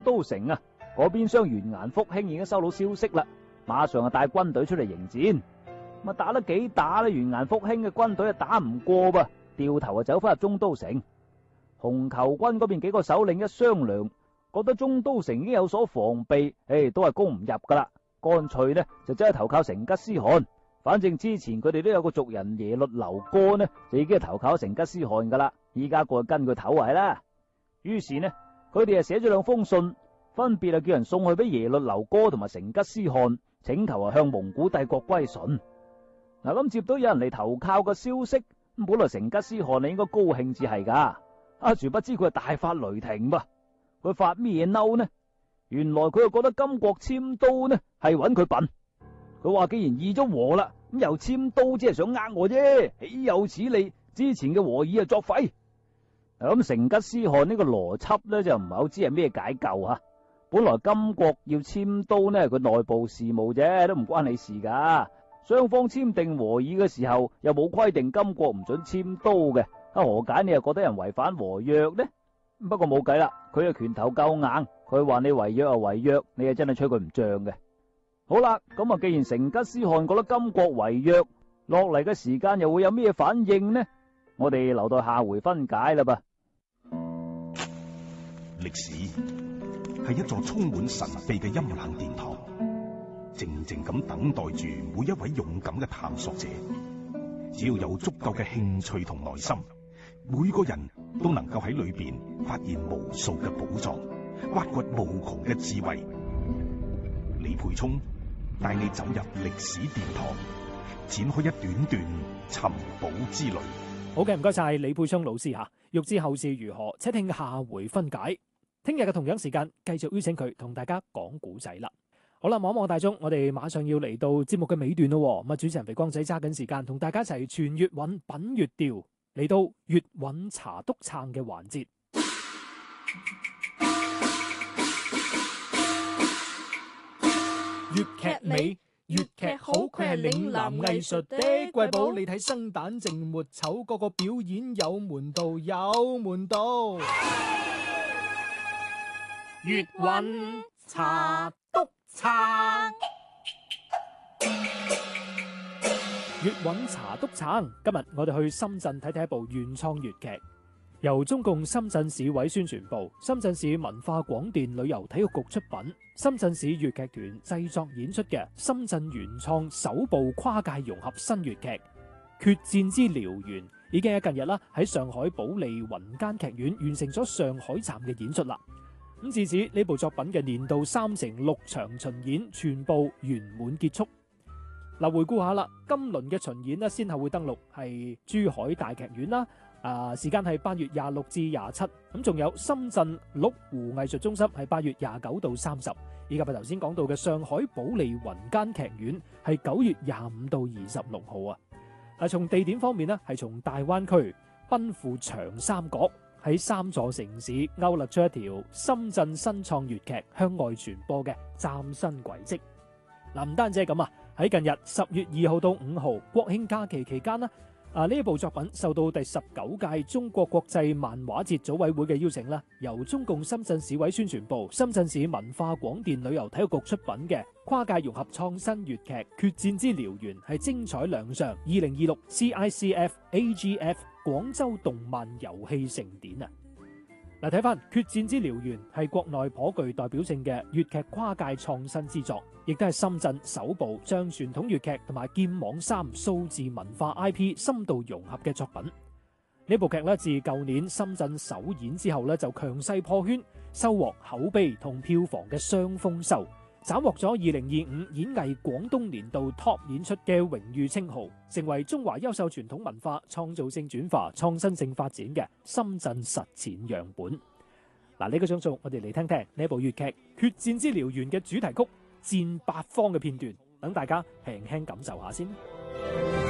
都城啊，嗰邊廂完顏福興已經收到消息啦，馬上帶軍隊出嚟迎戰。咁打得幾打呢？完顏福興嘅軍隊打唔過噃，掉頭走翻入中都城。紅球軍嗰邊幾個首領一商量，覺得中都城已經有所防備，都係攻唔入噶啦，乾脆呢就真係投靠成吉思汗。反正之前佢哋都有個族人耶律劉哥呢，就已經係投靠成吉思汗噶啦，依家過去跟佢頭係啦。於是呢，佢哋寫咗兩封信，分別叫人送去俾耶律劉哥同埋成吉思汗，請求向蒙古帝國歸順。嗱，咁接到有人嚟投靠嘅消息，咁本來成吉思汗你應該高興至係噶，殊不知佢係大發雷霆噃。佢發咩嬲呢？原來佢又覺得金國簽都呢係揾佢笨。佢話既然議咗和啦，咁又簽都只係想呃我啫，豈有此理！之前嘅和議作廢。咁成吉思汗呢個邏輯呢就唔係好知係咩解救吓。本來金國要簽都呢係佢內部事務啫，都唔關你事噶。雙方簽訂和議嘅時候又冇規定金國唔准簽都嘅，何解你又覺得人違反和約呢？不過冇計啦，佢嘅拳頭夠硬，佢話你違約就違約，你係真係吹佢唔脹嘅。好啦，咁既然成吉思汗覺得金國違約，落嚟嘅時間又會有咩反應呢？我哋留待下回分解啦噃。 歷史係一座充滿神秘嘅陰冷殿堂，靜靜咁等待住每一位勇敢嘅探索者。只要有足夠嘅興趣同耐心，每個人都能夠喺裏邊發現無數嘅寶藏，挖掘無窮嘅智慧。李培聰帶你走入歷史殿堂，展開一段段尋寶之旅。 好嘅，唔該晒李培聰老師吓。欲知後事如何，且聽下回分解。聽日嘅同樣時間，繼續邀請佢同大家講古仔啦。好啦，望一望大鐘，我哋馬上要嚟到節目嘅尾段咯。咁主持人肥光仔揸緊時間，同大家一齊全粵韻品粵調，嚟到粵韻茶篤撐嘅環節。粵劇美，粵劇好，佢係嶺南藝術的瑰寶。你睇生旦淨末丑，個個表演有門道，有門道。粵韻茶篤撐，粵韻茶篤撐。今日我哋去深圳睇睇一部原創粵劇，由中共深圳市委宣傳部、深圳市文化廣電旅遊體育局出品，深圳市粵劇團製作演出嘅深圳原創首部跨界融合新粵劇《決戰之燎原》，已經喺近日啦喺上海保利雲間劇院完成咗上海站嘅演出啦。咁至此呢部作品嘅年度3乘6場巡演全部圓滿結束。嗱，回顧下啦，今輪嘅巡演呢，先後會登陸係珠海大劇院啦，時間係8月26至27，咁仲有深圳麓湖藝術中心係8月29到30，以及係頭先講到嘅上海保利雲間劇院係9月25到26號啊。從地點方面呢，係從大灣區奔赴長三角，喺3座城市勾勒出一條深圳新創粵劇向外傳播嘅嶄新軌跡。嗱，唔單止係咁啊，喺近日10月2號到5號國慶假期期間呢，呢一部作品受到第19屆中國國際漫畫節組委會嘅邀請啦，由中共深圳市委宣傳部、深圳市文化廣電旅遊體育局出品嘅跨界融合創新粵劇《決戰之燎原》係精彩亮相2026 CICF AGF 廣州動漫遊戲盛典啊！嗱，睇翻《決戰之燎原》係國內頗具代表性嘅粵劇跨界創新之作，亦都係深圳首部將傳統粵劇同埋劍網3數字文化 IP 深度融合嘅作品。呢部劇咧自舊年深圳首演之後咧就強勢破圈，收穫口碑同票房嘅雙豐收，斬獲咗2025演藝廣東年度 Top 演出嘅榮譽稱號，成為中華優秀傳統文化創造性轉化、創新性發展嘅深圳實踐樣本。嗱，呢個鐘數我哋嚟聽聽呢部粵劇《決戰之燎原》嘅主題曲《戰八方》嘅片段，等大家輕輕感受下先。